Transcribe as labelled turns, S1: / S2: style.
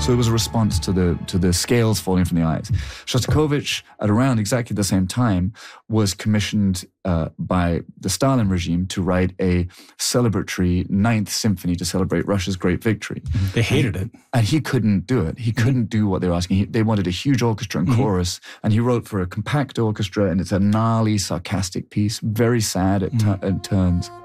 S1: So it was a response to the scales falling from the eyes. Shostakovich, at around exactly the same time, was commissioned by the Stalin regime to write a celebratory Ninth Symphony to celebrate Russia's great victory.
S2: They hated it.
S1: And he couldn't do it. He couldn't do what they were asking. They wanted a huge orchestra and chorus, and he wrote for a compact orchestra, and it's a gnarly, sarcastic piece, very sad at turns.